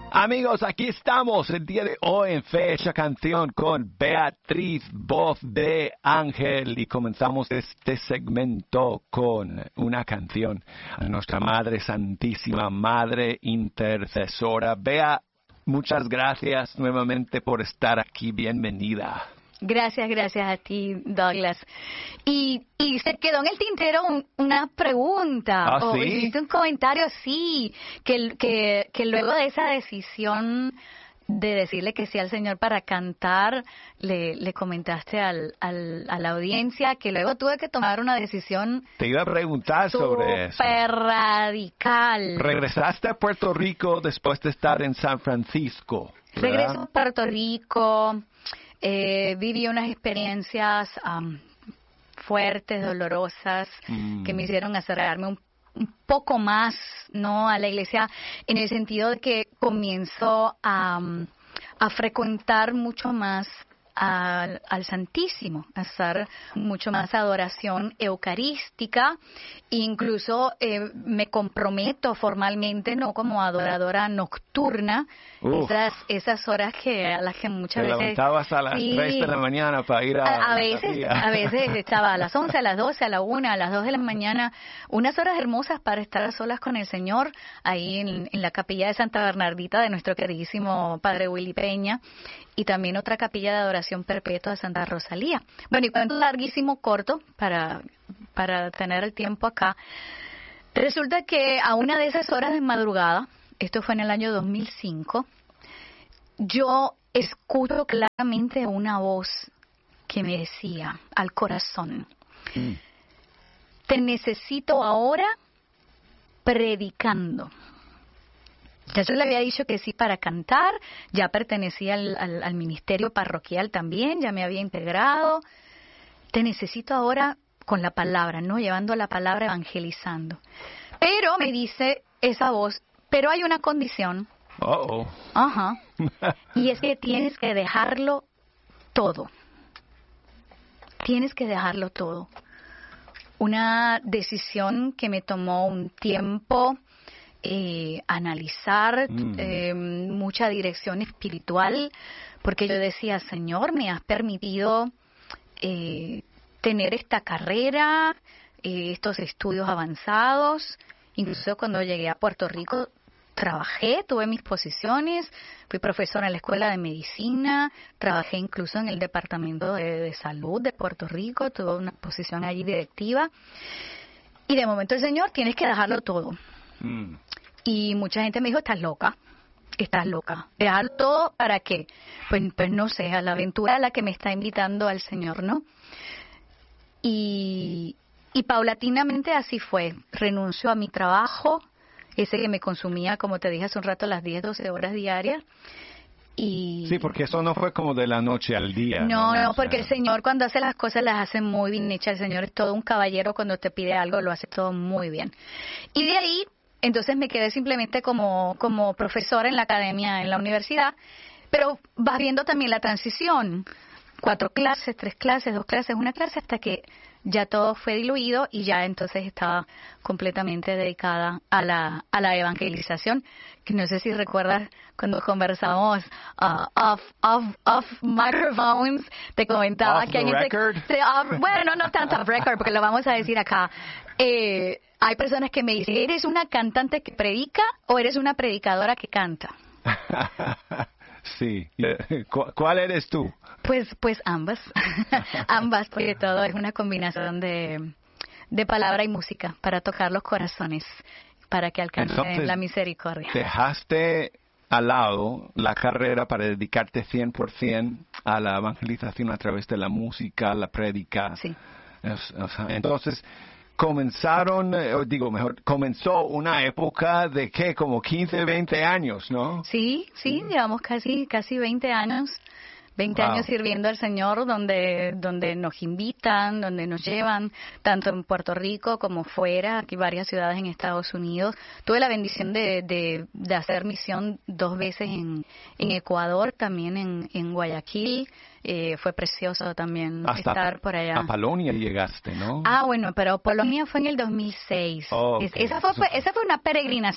Amigos, aquí estamos el día de hoy en Fecha Canción con Beatriz, voz de Ángel, y comenzamos este segmento con una canción a nuestra Madre Santísima, Madre Intercesora. Bea, muchas gracias nuevamente por estar aquí, bienvenida. Gracias a ti, Douglas. Y se quedó en el tintero una pregunta. ¿Ah, sí? Hiciste un comentario, sí, que luego de esa decisión de decirle que sí al Señor para cantar, le comentaste a la audiencia que luego tuve que tomar una decisión. Te iba a preguntar sobre eso. Súper radical. Regresaste a Puerto Rico después de estar en San Francisco, ¿verdad? Regreso a Puerto Rico. Viví unas experiencias fuertes, dolorosas, que me hicieron acercarme un poco más, ¿no?, a la iglesia, en el sentido de que comienzo a frecuentar mucho más al Santísimo, a hacer mucho más adoración eucarística. Incluso me comprometo formalmente, no como adoradora nocturna, esas horas a las que muchas veces... Te levantabas a las 3 de la mañana para ir a veces estaba a las 11, a las 12, a la 1, a las 2 de la mañana, unas horas hermosas para estar a solas con el Señor, ahí en la capilla de Santa Bernardita de nuestro queridísimo Padre Willy Peña, y también otra capilla de adoración perpetua de Santa Rosalía. Bueno, y cuento larguísimo, corto, para tener el tiempo acá. Resulta que a una de esas horas de madrugada, esto fue en el año 2005, yo escucho claramente una voz que me decía al corazón, te necesito ahora predicando. Ya yo le había dicho que sí para cantar, ya pertenecía al ministerio parroquial también, ya me había integrado. Te necesito ahora con la palabra, ¿no? Llevando la palabra, evangelizando. Pero me dice esa voz, pero hay una condición. Ajá. Y es que tienes que dejarlo todo. Tienes que dejarlo todo. Una decisión que me tomó un tiempo, analizar, mucha dirección espiritual, porque yo decía, Señor, me has permitido tener esta carrera, estos estudios avanzados. Incluso cuando llegué a Puerto Rico trabajé, tuve mis posiciones, fui profesora en la Escuela de Medicina, trabajé incluso en el Departamento de Salud de Puerto Rico, tuve una posición allí directiva. Y de momento el Señor, tienes que dejarlo todo. Y mucha gente me dijo, estás loca. ¿Dejar todo para qué? Pues no sé, a la aventura a la que me está invitando al Señor, ¿no? Y paulatinamente así fue. Renuncio a mi trabajo, ese que me consumía, como te dije hace un rato, las 10, 12 horas diarias. Sí, porque eso no fue como de la noche al día. No, porque el Señor cuando hace las cosas las hace muy bien hechas. El Señor es todo un caballero, cuando te pide algo lo hace todo muy bien. Y de ahí, entonces me quedé simplemente como profesora en la academia, en la universidad, pero vas viendo también la transición. 4 clases, 3 clases, 2 clases, 1 clase, hasta que ya todo fue diluido y ya entonces estaba completamente dedicada a la evangelización, que no sé si recuerdas cuando conversamos off microphones, te comentaba off que hay record. Bueno, no tanto off record, porque lo vamos a decir acá. Hay personas que me dicen, ¿eres una cantante que predica o eres una predicadora que canta? Sí. ¿Cuál eres tú? Pues ambas. Ambas, porque todo es una combinación de palabra y música para tocar los corazones, para que alcancen Entonces, la misericordia. Dejaste al lado la carrera para dedicarte 100% a la evangelización a través de la música, la prédica. Sí. Entonces, comenzó una época de ¿qué? Como 15, 20 años, ¿no? Sí, llevamos casi 20 años. 20 Wow. años sirviendo al Señor, donde nos invitan, donde nos llevan, tanto en Puerto Rico como fuera, aquí varias ciudades en Estados Unidos. Tuve la bendición de hacer misión 2 veces en Ecuador, también en Guayaquil. Fue precioso también estar por allá. A Polonia llegaste, ¿no? Bueno, pero Polonia fue en el 2006. Okay. Esa fue una peregrinación.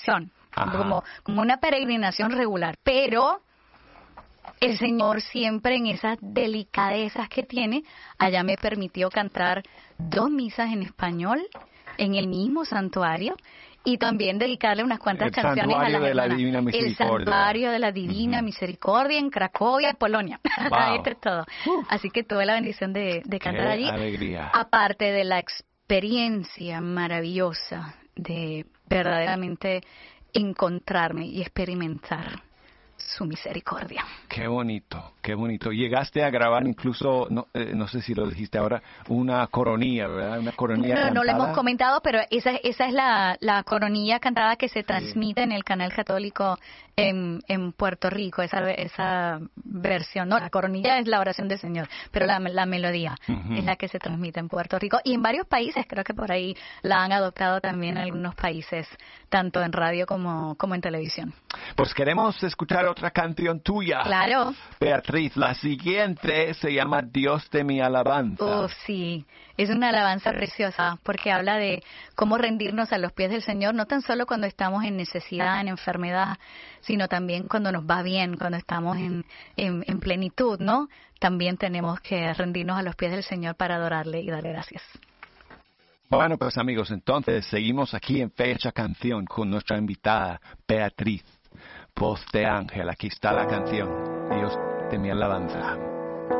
como una peregrinación regular, pero el Señor siempre en esas delicadezas que tiene, allá me permitió cantar 2 misas en español en el mismo santuario y también dedicarle unas cuantas canciones a las hermanas. El Santuario de la Divina Misericordia en Cracovia, Polonia. Wow. Esto es todo. Así que tuve la bendición de cantar allí. Alegría. Aparte de la experiencia maravillosa de verdaderamente encontrarme y experimentar su misericordia. Qué bonito, qué bonito. Llegaste a grabar incluso, no sé si lo dijiste ahora, una coronilla, ¿verdad? Una coronilla cantada. No lo hemos comentado, pero esa es la coronilla cantada que se transmite en el canal católico en Puerto Rico, esa versión. No, la coronilla es la oración del Señor, pero la melodía es la que se transmite en Puerto Rico y en varios países. Creo que por ahí la han adoptado también en algunos países, tanto en radio como en televisión. Pues queremos escuchar otra canción tuya. Claro. Beatriz, la siguiente se llama Dios de mi alabanza. Sí, es una alabanza preciosa porque habla de cómo rendirnos a los pies del Señor, no tan solo cuando estamos en necesidad, en enfermedad, sino también cuando nos va bien, cuando estamos en plenitud, ¿no? También tenemos que rendirnos a los pies del Señor para adorarle y darle gracias. Bueno, pues amigos, entonces seguimos aquí en Fecha Canción con nuestra invitada Beatriz, voz de ángel. Aquí está la canción, Dios de mi alabanza.